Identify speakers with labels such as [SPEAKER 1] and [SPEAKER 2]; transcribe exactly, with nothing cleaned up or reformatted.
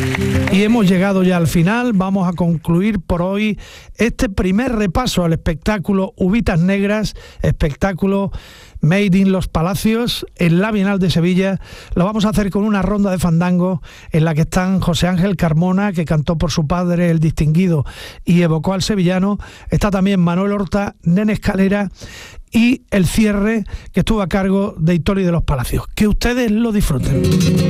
[SPEAKER 1] Y hemos llegado ya al final. Vamos a concluir por hoy este primer repaso al espectáculo Uvitas Negras, espectáculo Made in Los Palacios en la Bienal de Sevilla. Lo vamos a hacer con una ronda de fandango en la que están José Ángel Carmona, que cantó por su padre El Distinguido y evocó al sevillano. Está también Manuel Horta, Nene Escalera y el cierre, que estuvo a cargo de Hitori de los Palacios. Que ustedes lo disfruten.